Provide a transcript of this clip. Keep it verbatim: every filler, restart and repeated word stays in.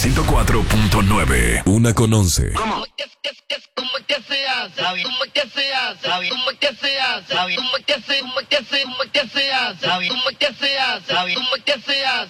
ciento cuatro punto nueve. Una con once. ¿Cómo es que, es que, cómo es que se hace? ¿Cómo es que se hace? ¿Cómo es que se hace? ¿Cómo es que se, cómo es que se, cómo es que se hace? ¿Cómo es que se hace? ¿Cómo es que se hace?